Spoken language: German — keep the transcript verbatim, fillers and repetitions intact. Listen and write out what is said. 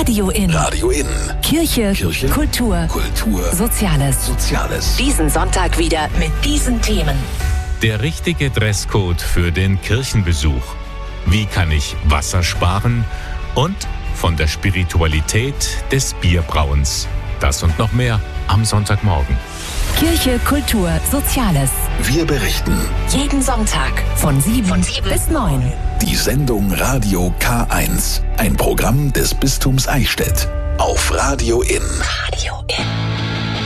Radio In. Radio In. Kirche, Kirche, Kultur, Kultur, Soziales. Soziales. Diesen Sonntag wieder mit diesen Themen. Der richtige Dresscode für den Kirchenbesuch. Wie kann ich Wasser sparen? Und von der Spiritualität des Bierbrauens. Das und noch mehr am Sonntagmorgen. Kirche, Kultur, Soziales. Wir berichten. Jeden Sonntag von sieben, von sieben bis neun. Die Sendung Radio K eins. Ein Programm des Bistums Eichstätt. Auf Radio In. Radio In.